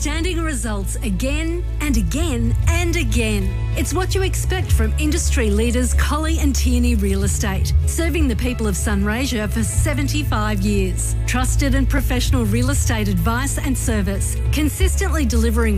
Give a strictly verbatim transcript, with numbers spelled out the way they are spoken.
Outstanding results again and again and again. It's what you expect from industry leaders Colley and Tierney Real Estate, serving the people of Sunraysia for seventy-five years. Trusted and professional real estate advice and service, consistently delivering